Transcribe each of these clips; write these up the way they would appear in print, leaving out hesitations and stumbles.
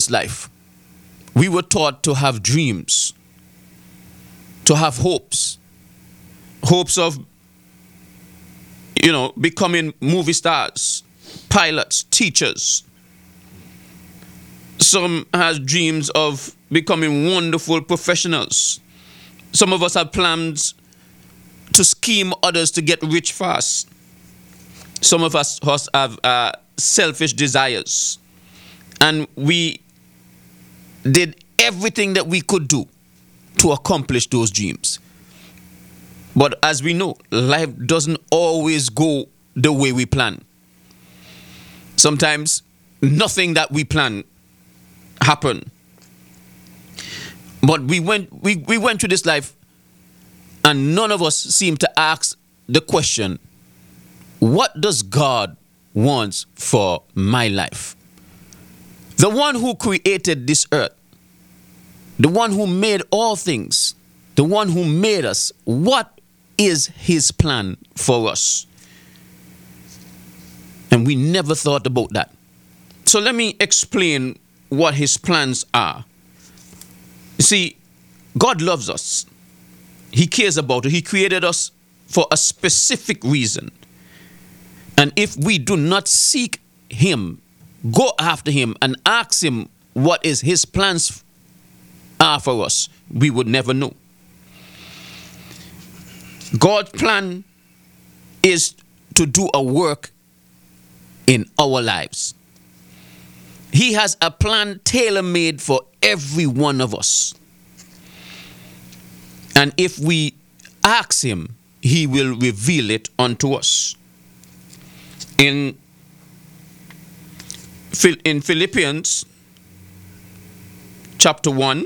this life, we were taught to have dreams, to have hopes of, becoming movie stars, pilots, teachers. Some has dreams of becoming wonderful professionals. Some of us have plans to scheme others to get rich fast. Some of us have selfish desires. And we did everything that we could do to accomplish those dreams. But as we know, life doesn't always go the way we plan. Sometimes nothing that we plan happen. But we went through this life, and none of us seem to ask the question, what does God want for my life? The one who created this earth, the one who made all things, the one who made us, what is his plan for us? And we never thought about that. So let me explain what his plans are. You see, God loves us. He cares about us. He created us for a specific reason. And if we do not seek him, go after him and ask him what is his plans are for us, we would never know. God's plan is to do a work in our lives. He has a plan tailor-made for every one of us. And if we ask him, he will reveal it unto us. In Philippians chapter 1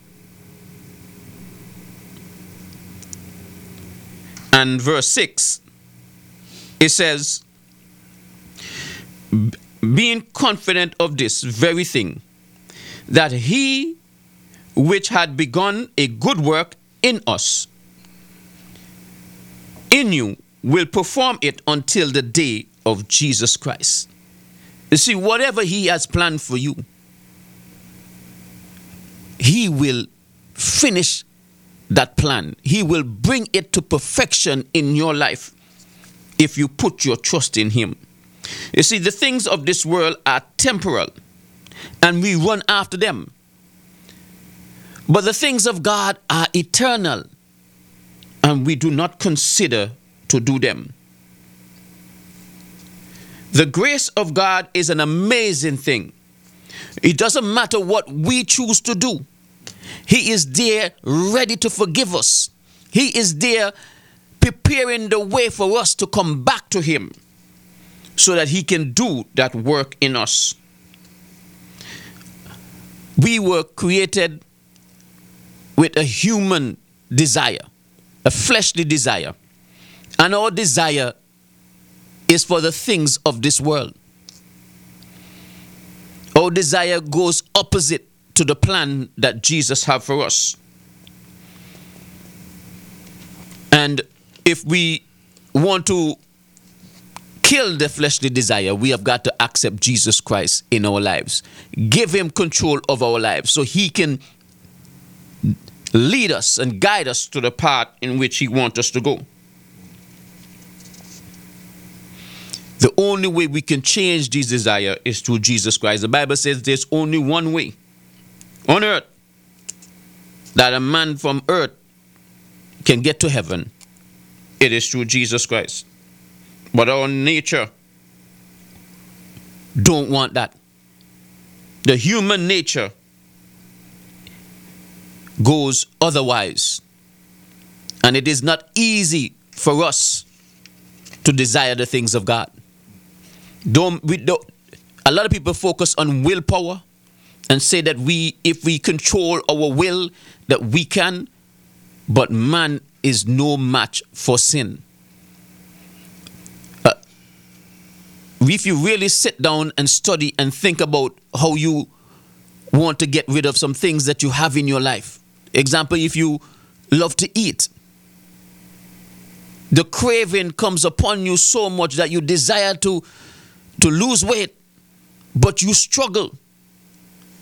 and verse 6, it says, being confident of this very thing, that he which had begun a good work in us, in you, will perform it until the day of Jesus Christ. You see, whatever he has planned for you, he will finish that plan. He will bring it to perfection in your life if you put your trust in him. You see, the things of this world are temporal, and we run after them. But the things of God are eternal, and we do not consider to do them. The grace of God is an amazing thing. It doesn't matter what we choose to do. He is there ready to forgive us. He is there preparing the way for us to come back to him so that he can do that work in us. We were created with a human desire, a fleshly desire. And our desire is for the things of this world. Our desire goes opposite to the plan that Jesus had for us. And if we want to kill the fleshly desire, we have got to accept Jesus Christ in our lives. Give him control of our lives so he can lead us and guide us to the path in which he wants us to go. The only way we can change this desire is through Jesus Christ. The Bible says there's only one way on earth that a man from earth can get to heaven. It is through Jesus Christ. But our nature don't want that. The human nature goes otherwise. And it is not easy for us to desire the things of God. A lot of people focus on willpower and say that if we control our will, that we can. But man is no match for sin. If you really sit down and study and think about how you want to get rid of some things that you have in your life. Example, if you love to eat, the craving comes upon you so much that you desire to lose weight, but you struggle